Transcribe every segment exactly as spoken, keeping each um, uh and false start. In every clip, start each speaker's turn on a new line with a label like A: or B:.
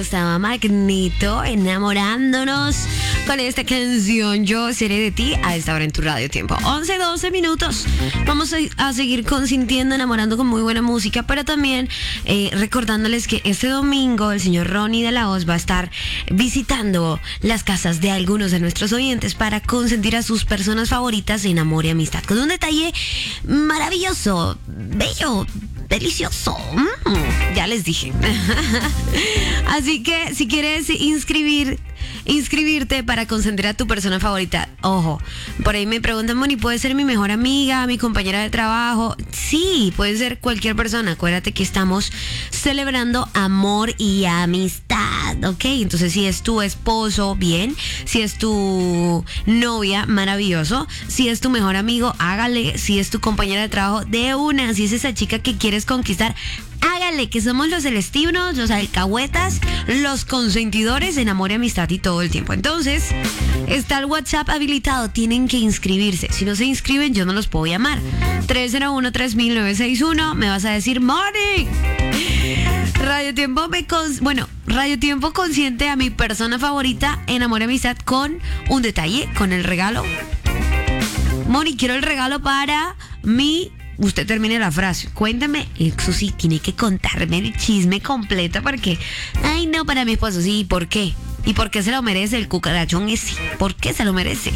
A: estaba Magneto enamorándonos con esta canción Yo seré de ti a esta hora en tu radio tiempo. once, doce minutos. Vamos a, a seguir consintiendo, enamorando con muy buena música, pero también eh, recordándoles que este domingo el señor Ronnie de la Hoz va a estar visitando las casas de algunos de nuestros oyentes para consentir a sus personas favoritas en amor y amistad. Con un detalle maravilloso, bello, delicioso. Mm, ya les dije. Así que si quieres inscribir inscribirte para consentir a tu persona favorita, ojo, por ahí me preguntan, Moni, ¿puede ser mi mejor amiga, mi compañera de trabajo? Sí, puede ser cualquier persona. Acuérdate que estamos celebrando amor y amistad, ¿ok? Entonces, si es tu esposo, bien. Si es tu novia, maravilloso. Si es tu mejor amigo, hágale. Si es tu compañera de trabajo, de una. Si es esa chica que quieres conquistar, hágale, que somos los celestinos, los alcahuetas, los consentidores en amor y amistad y todo el tiempo. Entonces, está el WhatsApp habilitado, tienen que inscribirse. Si no se inscriben, yo no los puedo llamar. tres cero uno, tres mil, nueve seis uno, me vas a decir, Moni, Radio Tiempo me cons- bueno, Radio Tiempo consiente a mi persona favorita en amor y amistad con un detalle, con el regalo. Moni, quiero el regalo para mi... Usted termine la frase. Cuéntame, eso sí, tiene que contarme el chisme completo porque, ay no, para mi esposo, sí, ¿por qué? ¿Y por qué se lo merece el cucarachón ese? ¿Por qué se lo merece?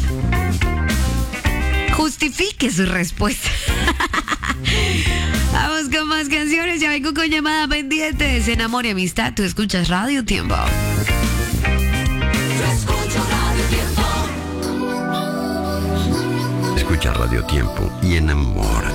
A: Justifique su respuesta. Vamos con más canciones, ya vengo con llamada pendientes. En amor y amistad, tú escuchas Radio Tiempo.
B: Yo escucho Radio Tiempo.
C: Escucha Radio Tiempo y enamórate.